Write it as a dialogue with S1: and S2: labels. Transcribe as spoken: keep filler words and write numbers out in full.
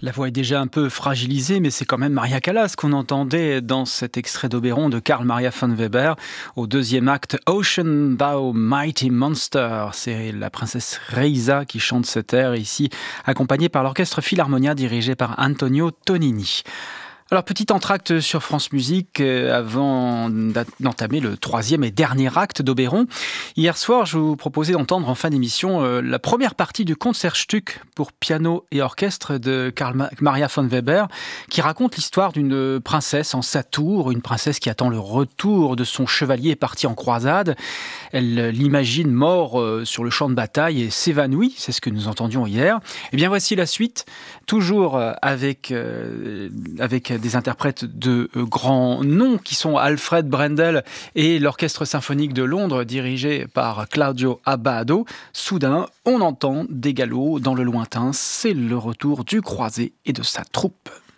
S1: La voix est déjà un peu fragilisée, mais c'est quand même Maria Callas qu'on entendait dans cet extrait d'Oberon de Karl Maria von Weber au deuxième acte Ocean Thou Mighty Monster. C'est la princesse Reisa qui chante cet air ici, accompagnée par l'orchestre Philharmonia dirigé par Antonio Tonini. Alors, petit entracte sur France Musique euh, avant d'entamer le troisième et dernier acte d'Oberon. Hier soir, je vous proposais d'entendre en fin d'émission euh, la première partie du Concertstück pour piano et orchestre de Karl Maria von Weber, qui raconte l'histoire d'une princesse en sa tour, une princesse qui attend le retour de son chevalier parti en croisade. Elle l'imagine mort euh, sur le champ de bataille et s'évanouit, c'est ce que nous entendions hier. Et bien voici la suite, toujours euh, avec, euh, avec des interprètes de grands noms qui sont Alfred Brendel et l'Orchestre symphonique de Londres dirigé par Claudio Abbado. Soudain, on entend des galops dans le lointain. C'est le retour du croisé et de sa troupe.